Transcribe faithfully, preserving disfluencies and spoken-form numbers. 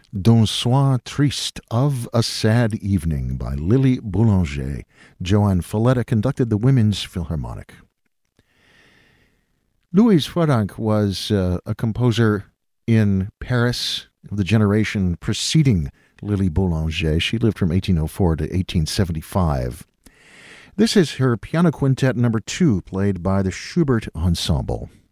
D'un soir triste, of a sad evening, by Lily Boulanger. Joan Falletta conducted the Women's Philharmonic. Louise Frodank was uh, a composer in Paris of the generation preceding Lily Boulanger. She lived from eighteen oh four to eighteen seventy-five. This is her piano quintet number two, played by the Schubert Ensemble.